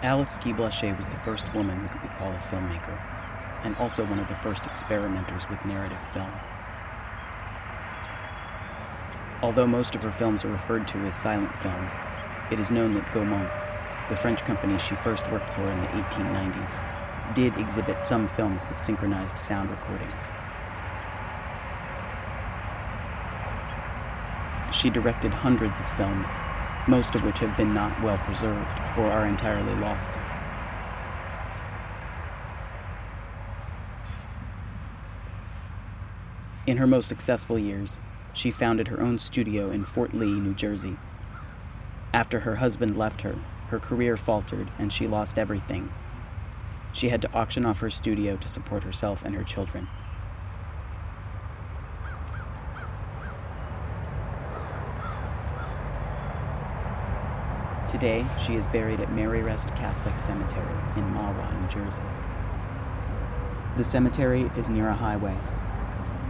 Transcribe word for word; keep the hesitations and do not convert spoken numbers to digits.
Alice Guy Blaché was the first woman who could be called a filmmaker, and also one of the first experimenters with narrative film. Although most of her films are referred to as silent films, it is known that Gaumont, the French company she first worked for in the eighteen nineties, did exhibit some films with synchronized sound recordings. She directed hundreds of films, most of which have been not well preserved or are entirely lost. In her most successful years, she founded her own studio in Fort Lee, New Jersey. After her husband left her, her career faltered and she lost everything. She had to auction off her studio to support herself and her children. Today, she is buried at Mary Rest Catholic Cemetery in Mahwah, New Jersey. The cemetery is near a highway,